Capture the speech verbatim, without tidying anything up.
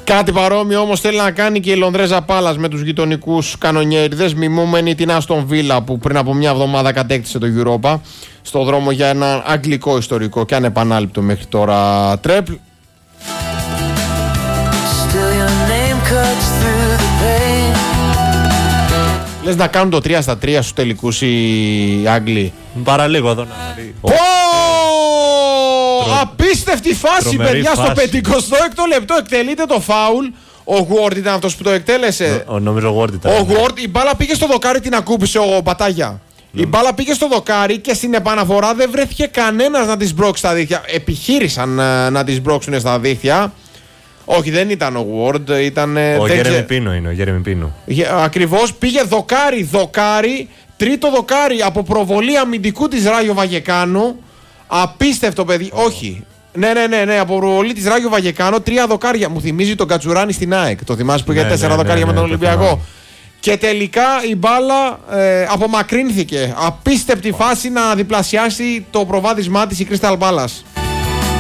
Κάτι παρόμοιο όμως θέλει να κάνει και η Λονδρέζα Πάλας με τους γειτονικούς κανονιέριδες, μιμούμενη την Άστον Βίλα που πριν από μια εβδομάδα κατέκτησε το Europa, στο δρόμο για ένα αγγλικό ιστορικό και ανεπανάληπτο μέχρι τώρα τρέπλ. Λες να κάνουν το τρία στα τρία στους τελικούς οι Άγγλοι? Παραλίγο εδώ να δει. Πω! Απίστευτη φάση, Τρομερή παιδιά, φάση. στο πενηκοστό έκτο λεπτό εκτελείται το φάουλ. Ο Γουόρντ ήταν αυτός που το εκτέλεσε. Ο, νομίζω ο Γουόρντ ήταν. Ο Γουόρντ, η μπάλα πήγε στο δοκάρι, την ακούμπησε ο Μπατάγια. Mm. Η μπάλα πήγε στο δοκάρι και στην επαναφορά δεν βρέθηκε κανένας να τη σμπρώξει στα δίχτυα. Επιχείρησαν να, να τη σμπρώξουν στα δίχτυα. Όχι, δεν ήταν ο Γουόρντ, ήταν. Ο Γέρεμι Πίνο είναι, ο Γέρεμι Πίνο. Ακριβώς, πήγε δοκάρι, δοκάρι, τρίτο δοκάρι από προβολή αμυντικού της Ράγιο Βαγεκάνου. Απίστευτο, παιδί. Oh. Όχι. Ναι, ναι, ναι, ναι, από προβολή της Ράγιο Βαγεκάνου, τρία δοκάρια. Μου θυμίζει τον Κατσουράνη στην ΑΕΚ. Το θυμάσαι που είχε ναι, τέσσερα ναι, δοκάρια ναι, με τον ναι, Ολυμπιακό. Και τελικά η μπάλα ε, απομακρύνθηκε. Απίστευτη oh. φάση να διπλασιάσει το προβάδισμά της η Crystal Palace.